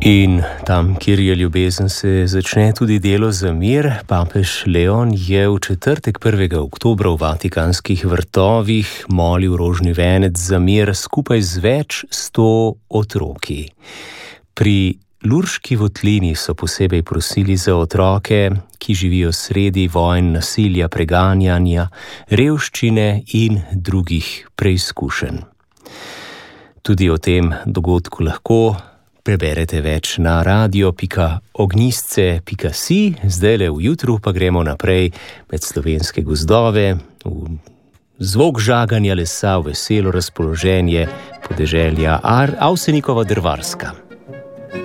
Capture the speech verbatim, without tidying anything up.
In tam, kjer je ljubezen, se začne tudi delo za mir. Papež Leon je v četrtek prvega oktobra v Vatikanskih vrtovih molil rožni venec za mir skupaj z več sto otroki. Pri Lurški votlini so posebej prosili za otroke, ki živijo sredi vojn, nasilja, preganjanja, revščine in drugih preizkušenj. Tudi o tem dogodku lahko preberete več na radio pika ognjisce pika si, zdajle v jutru pa gremo naprej med slovenske gozdove, v zvok žaganja lesa, v veselo razpoloženje podeželja Avsenikova Drvarska.